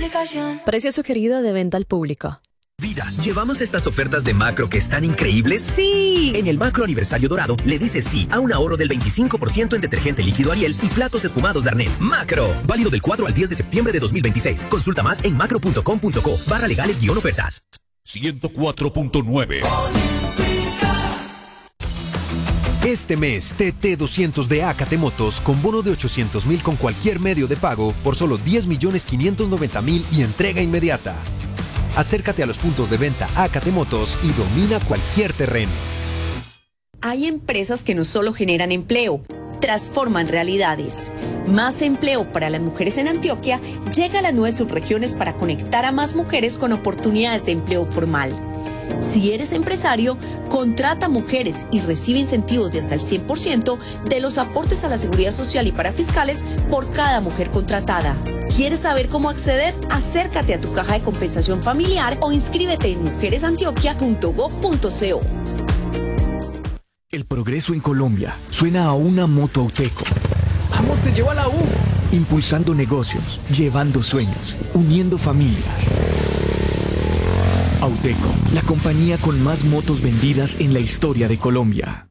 aplicación. Precio sugerido de venta al público. Vida, ¿llevamos estas ofertas de Macro que están increíbles? ¡Sí! En el Macro Aniversario Dorado, le dices sí a un ahorro del 25% en detergente líquido Ariel y platos espumados de Arnel. ¡Macro! Válido del 4 al 10 de septiembre de 2026. Consulta más en macro.com.co/legales-ofertas. 104.9. Este mes, TT200 de Acate Motos con bono de 800,000 con cualquier medio de pago por solo 10,590,000 y entrega inmediata. Acércate a los puntos de venta Acate Motos y domina cualquier terreno. Hay empresas que no solo generan empleo, transforman realidades. Más empleo para las mujeres en Antioquia llega a las 9 subregiones para conectar a más mujeres con oportunidades de empleo formal. Si eres empresario, contrata mujeres y recibe incentivos de hasta el 100% de los aportes a la seguridad social y parafiscales por cada mujer contratada. ¿Quieres saber cómo acceder? Acércate a tu caja de compensación familiar o inscríbete en mujeresantioquia.gov.co. El progreso en Colombia suena a una moto Auteco. ¡Vamos, te llevo a la U! Impulsando negocios, llevando sueños, uniendo familias. Auteco, la compañía con más motos vendidas en la historia de Colombia.